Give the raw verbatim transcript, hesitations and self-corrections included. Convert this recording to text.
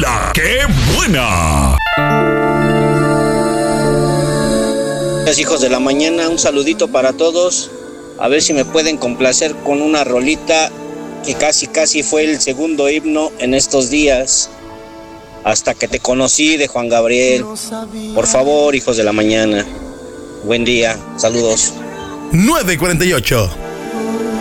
La ¡Qué buena! Hijos de la mañana, un saludito para todos. A ver si me pueden complacer con una rolita que casi casi fue el segundo himno en estos días. Hasta que te conocí, de Juan Gabriel. Por favor, hijos de la mañana. Buen día, saludos. nueve cuarenta y ocho